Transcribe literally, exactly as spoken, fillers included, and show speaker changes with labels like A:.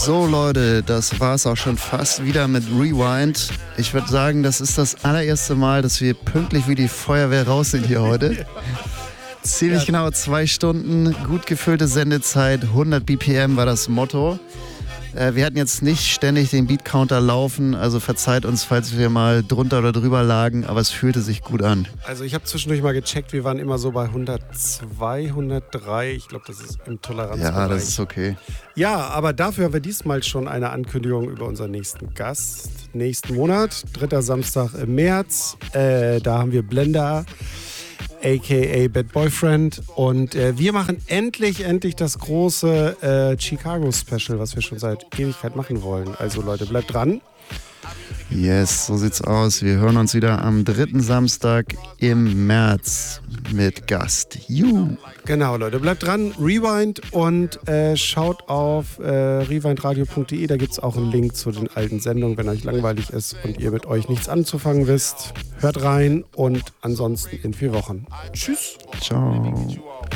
A: So Leute, das war's auch schon fast wieder mit Rewind. Ich würde sagen, das ist das allererste Mal, dass wir pünktlich wie die Feuerwehr raus sind hier heute. Ziemlich genau zwei Stunden, gut gefüllte Sendezeit, hundert B P M war das Motto. Äh, wir hatten jetzt nicht ständig den Beat-Counter laufen, also verzeiht uns, falls wir mal drunter oder drüber lagen, aber es fühlte sich gut an.
B: Also ich habe zwischendurch mal gecheckt, wir waren immer so bei hundertzwei, hundertdrei, ich glaube, das ist im Toleranzbereich.
A: Ja, das ist okay.
B: Ja, aber dafür haben wir diesmal schon eine Ankündigung über unseren nächsten Gast. Nächsten Monat, dritter Samstag im März, äh, da haben wir Blender, aka Bad Boyfriend. Und äh, wir machen endlich, endlich das große äh, Chicago-Special, was wir schon seit Ewigkeit machen wollen. Also Leute, bleibt dran.
A: Yes, so sieht's aus. Wir hören uns wieder am dritten Samstag im März mit Gast. You.
B: Genau, Leute, bleibt dran, Rewind und äh, schaut auf äh, rewindradio punkt de. Da gibt's auch einen Link zu den alten Sendungen, wenn euch langweilig ist und ihr mit euch nichts anzufangen wisst. Hört rein und ansonsten in vier Wochen. Tschüss.
A: Ciao.